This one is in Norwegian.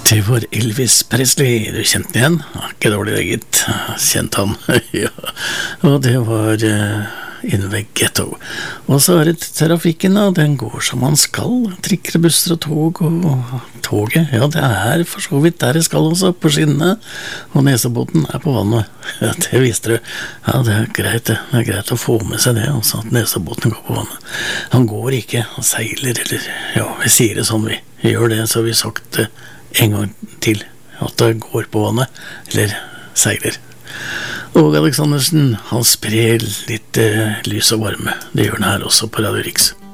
Det var Elvis Presley, du kjente den igjen? Ja, ikke dårlig det, gitt. Kjente han. Ja. Og det var inne ved Ghetto. Og så det trafikken da, den går som man skal. Trikker, busser og tog, og toget, ja, det for så vidt der det skal også, på skinnene. Og nesebåten på vannet. Ja, det visste du. Ja, det greit det. Det greit å få med seg det, altså, at nesebåten går på vannet. Han går ikke, han seiler, eller, ja, vi sier det sånn, vi gjør det, så vi sagt det en gang til, at det går på vannet, eller seiler. Og Aleksandersen, han sprer litt lys og varme. Det gjør han her også på Radio Riks.